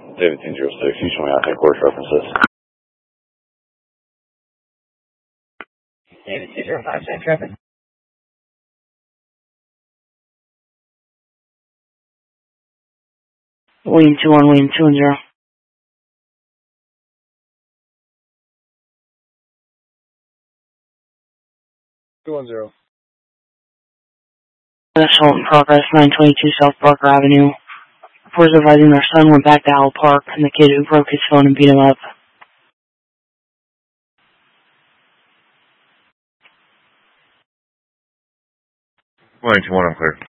David 1006, you show me out headquarters references. David 205, traffic. William 21, William 210. Assault in progress, 922 South Barker Avenue. Reporters advising their son went back to Owl Park and the kid who broke his phone and beat him up. William 21, I'm clear.